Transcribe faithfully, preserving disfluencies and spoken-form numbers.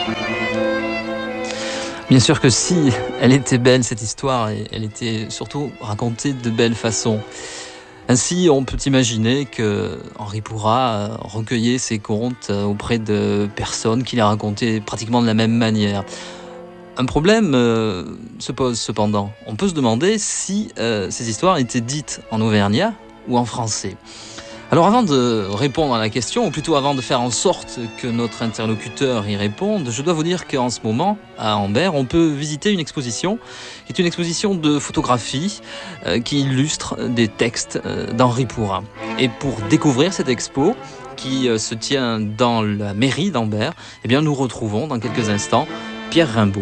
Bien sûr que si, elle était belle cette histoire et elle était surtout racontée de belle façon. Ainsi, on peut imaginer que Henri Pourrat recueillait ses contes auprès de personnes qui les racontaient pratiquement de la même manière. Un problème euh, se pose cependant. On peut se demander si euh, ces histoires étaient dites en auvergnat ou en français. Alors avant de répondre à la question, ou plutôt avant de faire en sorte que notre interlocuteur y réponde, je dois vous dire qu'en ce moment, à Ambert, on peut visiter une exposition, qui est une exposition de photographie euh, qui illustre des textes euh, d'Henri Pourrat. Et pour découvrir cette expo, qui euh, se tient dans la mairie d'Ambert, eh bien nous retrouvons dans quelques instants Pierre Rimbaud.